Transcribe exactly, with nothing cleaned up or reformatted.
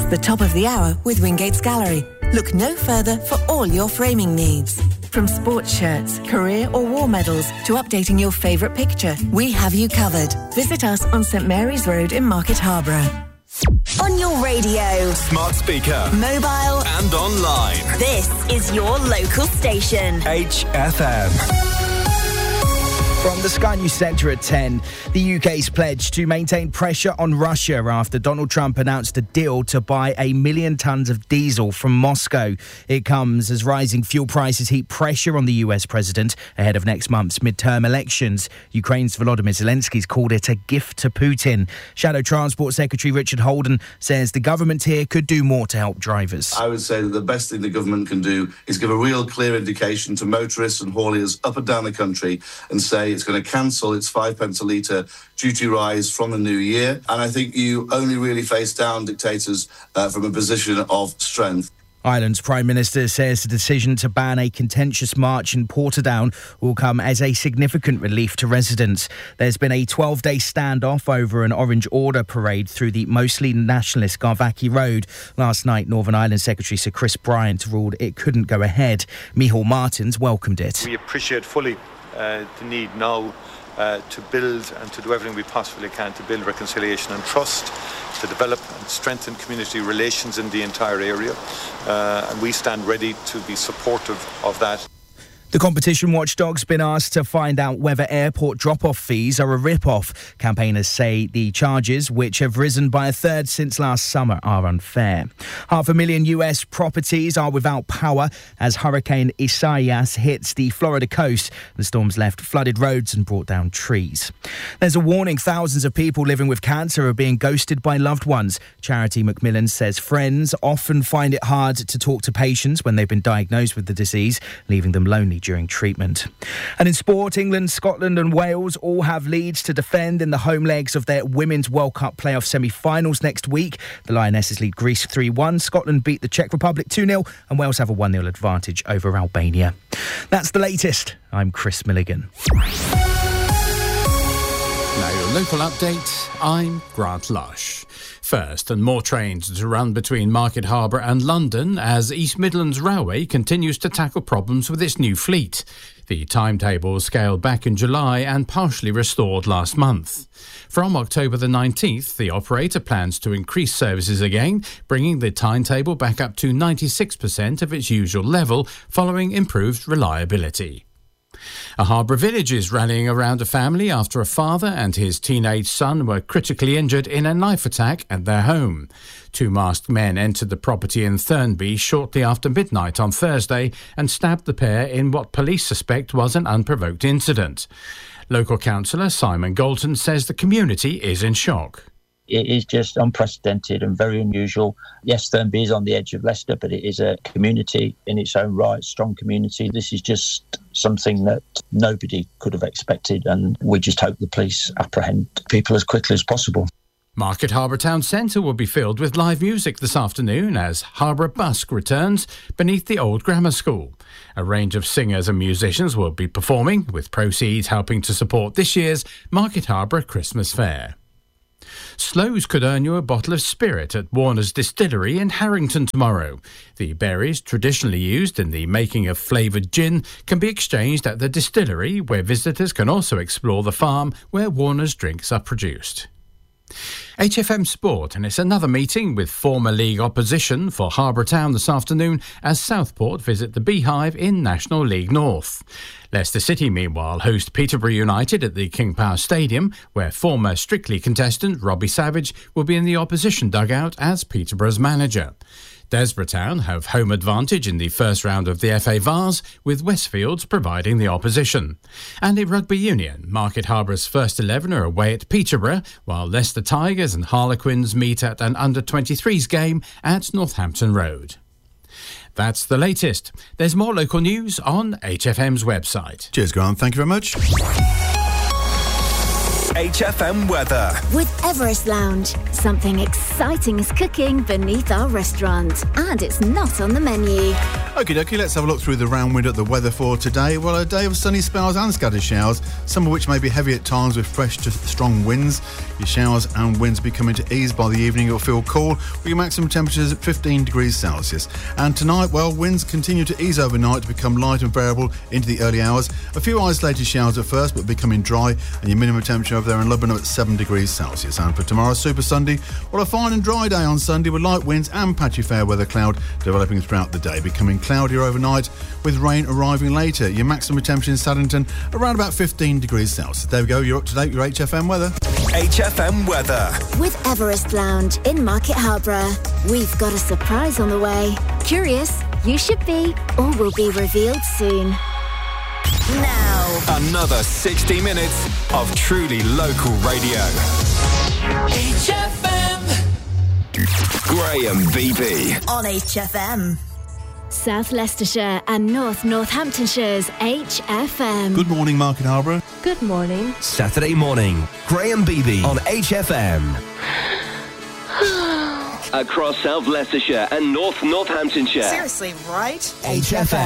the top of the hour with Wingate's Gallery. Look no further for all your framing needs. From sports shirts, career or war medals to updating your favourite picture, we have you covered. Visit us on St Mary's Road in Market Harborough. On your radio, smart speaker, mobile and online. This is your local station. H F M. From the Sky News Centre at ten, the U K's pledged to maintain pressure on Russia after Donald Trump announced a deal to buy a million tonnes of diesel from Moscow. It comes as rising fuel prices heap pressure on the U S president ahead of next month's midterm elections. Ukraine's Volodymyr Zelensky's called it a gift to Putin. Shadow Transport Secretary Richard Holden says the government here could do more to help drivers. I would say that the best thing the government can do is give a real clear indication to motorists and hauliers up and down the country and say it's going to cancel its five pence a litre duty rise from the new year. And I think you only really face down dictators uh, from a position of strength. Ireland's Prime Minister says the decision to ban a contentious march in Portadown will come as a significant relief to residents. There's been a twelve-day standoff over an Orange Order parade through the mostly nationalist Garvaki Road. Last night, Northern Ireland Secretary Sir Chris Bryant ruled it couldn't go ahead. Micheál Martins welcomed it. We appreciate fully uh, the need now uh, to build and to do everything we possibly can to build reconciliation and trust, to develop and strengthen community relations in the entire area. Uh, and we stand ready to be supportive of that. The competition watchdog's been asked to find out whether airport drop-off fees are a rip-off. Campaigners say the charges, which have risen by a third since last summer, are unfair. Half a million U S properties are without power as Hurricane Isaias hits the Florida coast. The storm's left flooded roads and brought down trees. There's a warning thousands of people living with cancer are being ghosted by loved ones. Charity Macmillan says friends often find it hard to talk to patients when they've been diagnosed with the disease, leaving them lonely during treatment. And in sport, England, Scotland and Wales all have leads to defend in the home legs of their Women's World Cup playoff semi-finals next week. The Lionesses lead Greece three one, Scotland beat the Czech Republic two nil and Wales have a one nil advantage over Albania. That's the latest. I'm Chris Milligan. Now your local update, I'm Grant Lush. First, and more trains to run between Market Harborough and London as East Midlands Railway continues to tackle problems with its new fleet. The timetable was scaled back in July and partially restored last month. From October the nineteenth, the operator plans to increase services again, bringing the timetable back up to ninety-six percent of its usual level following improved reliability. A Harbour village is rallying around a family after a father and his teenage son were critically injured in a knife attack at their home. Two masked men entered the property in Thurnby shortly after midnight on Thursday and stabbed the pair in what police suspect was an unprovoked incident. Local councillor Simon Galton says the community is in shock. It is just unprecedented and very unusual. Yes, Thurnby is on the edge of Leicester, but it is a community in its own right, strong community. This is just something that nobody could have expected, and we just hope the police apprehend people as quickly as possible. Market Harborough Town Centre will be filled with live music this afternoon as Harborough Busk returns beneath the old grammar school. A range of singers and musicians will be performing, with proceeds helping to support this year's Market Harborough Christmas Fair. Sloes could earn you a bottle of spirit at Warner's Distillery in Harrington tomorrow. The berries traditionally used in the making of flavoured gin can be exchanged at the distillery, where visitors can also explore the farm where Warner's drinks are produced. H F M Sport, and it's another meeting with former league opposition for Harborough Town this afternoon as Southport visit the Beehive in National League North. Leicester City, meanwhile, host Peterborough United at the King Power Stadium, where former Strictly contestant Robbie Savage will be in the opposition dugout as Peterborough's manager. Desborough Town have home advantage in the first round of the F A Vase, with Westfields providing the opposition. And in Rugby Union, Market Harbour's first eleven are away at Peterborough, while Leicester Tigers and Harlequins meet at an under twenty-threes game at Northampton Road. That's the latest. There's more local news on H F M's website. Cheers, Grant. Thank you very much. H F M weather. With Everest Lounge, something exciting is cooking beneath our restaurant, and it's not on the menu. Okie dokie, let's have a look through the round window at the weather for today. Well, a day of sunny spells and scattered showers, some of which may be heavy at times with fresh to strong winds. Your showers and winds be coming to ease by the evening. It'll feel cool with your maximum temperatures at fifteen degrees Celsius. And tonight, well, winds continue to ease overnight to become light and variable into the early hours. A few isolated showers at first, but becoming dry, and your minimum temperature over there in Lebanon at seven degrees Celsius. And for tomorrow, Super Sunday, well, a fine and dry day on Sunday with light winds and patchy fair weather cloud developing throughout the day, becoming cloudier overnight with rain arriving later. Your maximum temperature in Saddington around about fifteen degrees Celsius. There we go, you're up to date with your H F M weather. H F M weather. With Everest Lounge in Market Harborough. We've got a surprise on the way. Curious? You should be. All will be revealed soon. Now. Another sixty minutes of truly local radio. H F M. Graham Beebe. On H F M. South Leicestershire and North Northamptonshire's H F M. Good morning, Market Harborough. Good morning. Saturday morning, Graham Beebe on H F M. Across South Leicestershire and North Northamptonshire. Seriously, right? H F M.